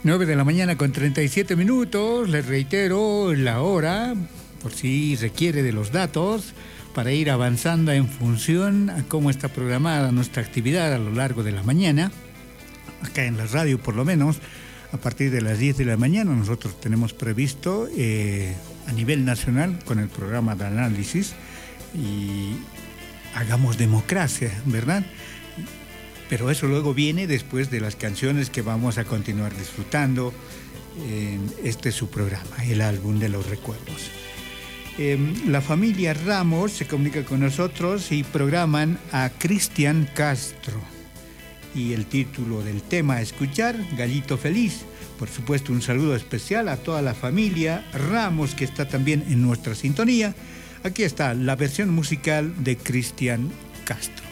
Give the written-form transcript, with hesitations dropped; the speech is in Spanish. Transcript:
9 de la mañana con 37 minutos. Les reitero la hora, por si requiere de los datos, para ir avanzando en función a cómo está programada nuestra actividad a lo largo de la mañana. Acá en la radio, por lo menos, a partir de las 10 de la mañana, nosotros tenemos previsto a nivel nacional, con el programa de análisis, y hagamos democracia, ¿verdad? Pero eso luego viene después de las canciones que vamos a continuar disfrutando en este su programa, el álbum de los recuerdos. La familia Ramos se comunica con nosotros y programan a Cristian Castro. Y el título del tema a escuchar, Gallito Feliz. Por supuesto, un saludo especial a toda la familia Ramos que está también en nuestra sintonía. Aquí está la versión musical de Cristian Castro.